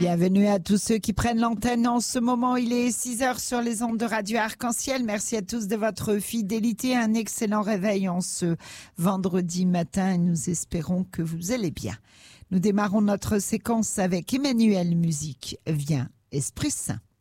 Bienvenue à tous ceux qui prennent l'antenne en ce moment. Il est 6h sur les ondes de Radio Arc-en-Ciel. Merci à tous de votre fidélité. Un excellent réveil en ce vendredi matin et nous espérons que vous allez bien. Nous démarrons notre séquence avec Emmanuel Musique. Viens, Esprit Saint.